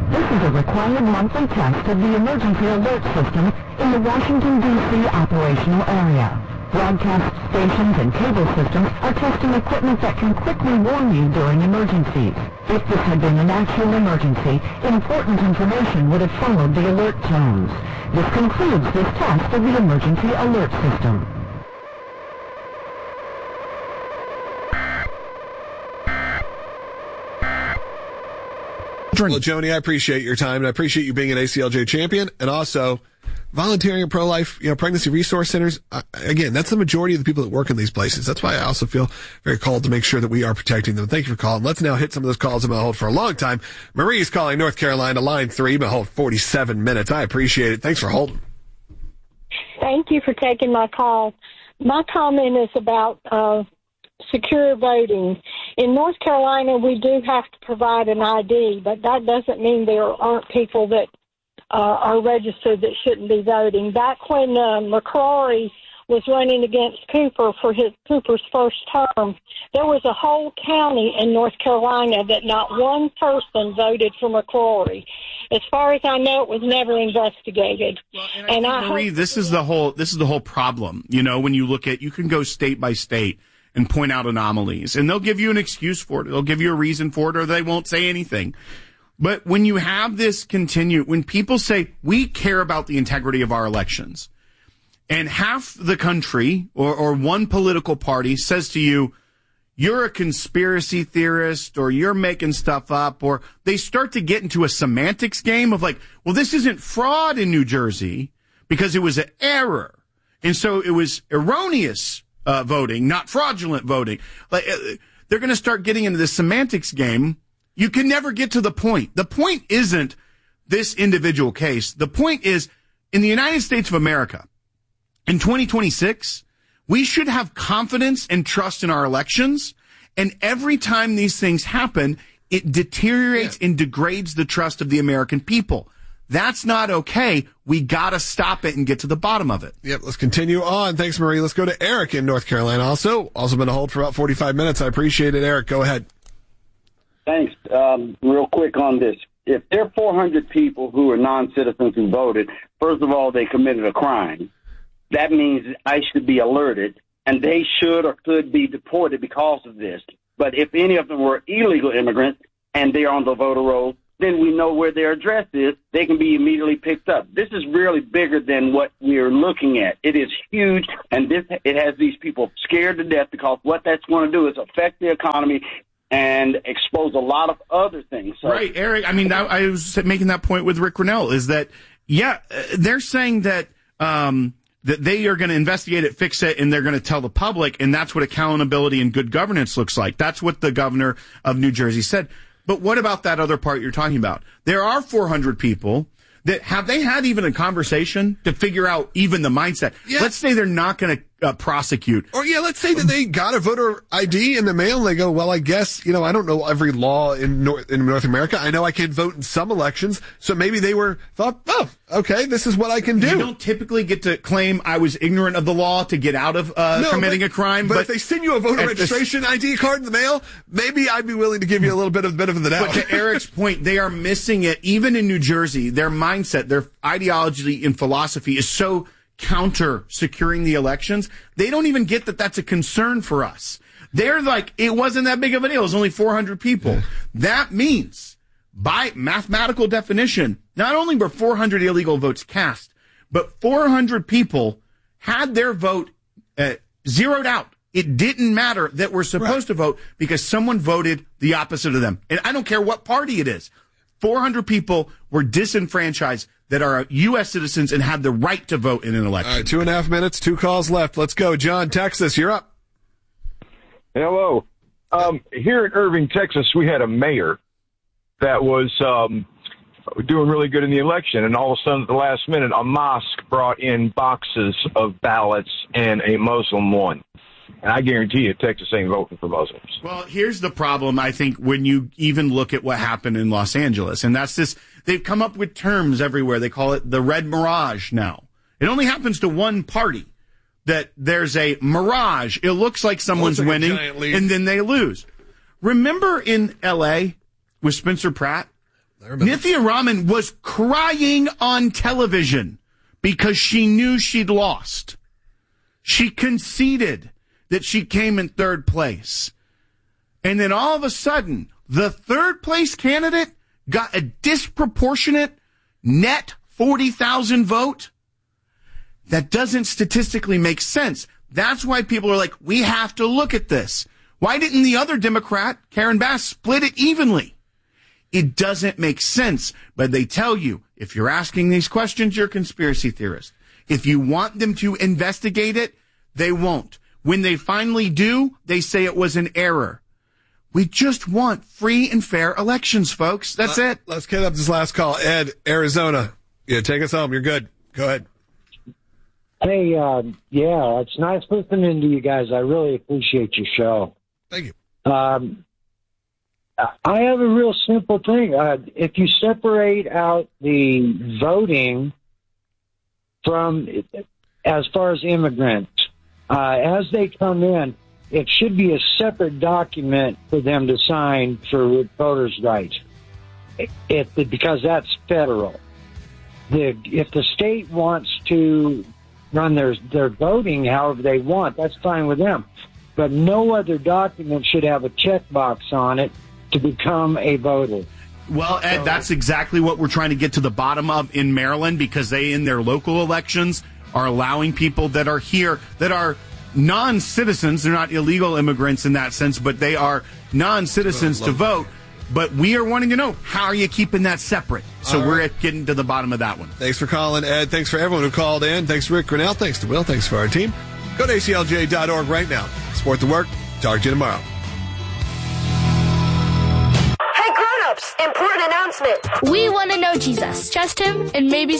This is a required monthly test of the emergency alert system in the Washington, D.C. operational area. Broadcast stations and cable systems are testing equipment that can quickly warn you during emergencies. If this had been an actual emergency, important information would have followed the alert tones. This concludes this test of the emergency alert system. Well, Joni, I appreciate your time, and I appreciate you being an ACLJ champion, and also volunteering at pro-life, pregnancy resource centers. Again, that's the majority of the people that work in these places. That's why I also feel very called to make sure that we are protecting them. Thank you for calling. Let's now hit some of those calls I've been on hold for a long time. Marie's calling North Carolina, line 3, been hold 47 minutes. I appreciate it. Thanks for holding. Thank you for taking my call. My comment is about secure voting. In North Carolina, we do have to provide an ID, but that doesn't mean there aren't people that are registered that shouldn't be voting. Back when McCrory was running against Cooper for Cooper's first term, there was a whole county in North Carolina that not one person voted for McCrory. As far as I know, it was never investigated. Well, and Marie, this is the whole problem. When you look at, you can go state by state and point out anomalies, and they'll give you an excuse for it. They'll give you a reason for it, or they won't say anything. But when you have this when people say, we care about the integrity of our elections, and half the country or one political party says to you, you're a conspiracy theorist, or you're making stuff up, or they start to get into a semantics game of like, well, this isn't fraud in New Jersey because it was an error. And so it was erroneous voting, not fraudulent voting. Like, they're going to start getting into this semantics game. You can never get to the point. The point isn't this individual case. The point is, in the United States of America, in 2026, we should have confidence and trust in our elections. And every time these things happen, it deteriorates and degrades the trust of the American people. That's not okay. We got to stop it and get to the bottom of it. Yep, let's continue on. Thanks, Marie. Let's go to Eric in North Carolina. Also been on hold for about 45 minutes. I appreciate it. Eric, go ahead. Thanks. Real quick on this. If there are 400 people who are non-citizens who voted, first of all, they committed a crime. That means ICE should be alerted, and they should or could be deported because of this. But if any of them were illegal immigrants and they're on the voter roll, then we know where their address is. They can be immediately picked up. This is really bigger than what we're looking at. It is huge, and it has these people scared to death because what that's going to do is affect the economy and expose a lot of other things. So, right, Eric. I mean, I was making that point with Rick Grinnell, is that, they're saying that that they are going to investigate it, fix it, and they're going to tell the public, and that's what accountability and good governance looks like. That's what the governor of New Jersey said. But what about that other part you're talking about? There are 400 people that have they had even a conversation to figure out even the mindset? Yeah. Let's say they're not going to prosecute. Or, let's say that they got a voter ID in the mail and they go, well, I guess, I don't know every law in North America. I know I can vote in some elections. So maybe they thought, oh, okay, this is what I can do. You don't typically get to claim I was ignorant of the law to get out of committing a crime. But if they send you a voter registration ID card in the mail, maybe I'd be willing to give you a little bit of the benefit of the doubt. But to Eric's point, they are missing it. Even in New Jersey, their mindset, their ideology and philosophy is so counter securing the elections. They don't even get that that's a concern for us. They're like, it wasn't that big of a deal. It was only 400 people. Yeah. That means, by mathematical definition, not only were 400 illegal votes cast, but 400 people had their vote zeroed out. It didn't matter that we're supposed to vote because someone voted the opposite of them. And I don't care what party it is. 400 people were disenfranchised that are U.S. citizens and have the right to vote in an election. All right, 2.5 minutes, 2 calls left. Let's go. John, Texas, you're up. Hello. Here in Irving, Texas, we had a mayor that was doing really good in the election, and all of a sudden at the last minute, a mosque brought in boxes of ballots and a Muslim won. And I guarantee you, Texas ain't voting for Muslims. Well, here's the problem, I think, when you even look at what happened in Los Angeles. And that's this, they've come up with terms everywhere. They call it the red mirage now. It only happens to one party that there's a mirage. It looks like someone's winning, and then they lose. Remember in L.A. with Spencer Pratt? Nithya Raman was crying on television because she knew she'd lost. She conceded that she came in third place. And then all of a sudden, the third place candidate got a disproportionate net 40,000 vote. That doesn't statistically make sense. That's why people are like, we have to look at this. Why didn't the other Democrat, Karen Bass, split it evenly? It doesn't make sense. But they tell you, if you're asking these questions, you're a conspiracy theorist. If you want them to investigate it, they won't. When they finally do, they say it was an error. We just want free and fair elections, folks. That's it. Let's get up this last call. Ed, Arizona. Yeah, take us home. You're good. Go ahead. Hey, yeah, it's nice listening to you guys. I really appreciate your show. Thank you. I have a real simple thing. If you separate out the voting from, as far as immigrants, as they come in, it should be a separate document for them to sign for voters' rights, because that's federal. If the state wants to run their voting however they want, that's fine with them. But no other document should have a checkbox on it to become a voter. Well, Ed, that's exactly what we're trying to get to the bottom of in Maryland, because they, in their local elections, are allowing people that are here, that are non-citizens. They're not illegal immigrants in that sense, but they are non-citizens to vote. But we are wanting to know, how are you keeping that separate? So we're getting to the bottom of that one. Thanks for calling, Ed. Thanks for everyone who called in. Thanks to Rick Grinnell. Thanks to Will. Thanks for our team. Go to aclj.org right now. Support the work. Talk to you tomorrow. Hey, grown-ups, important announcement. We want to know Jesus. Trust him and maybe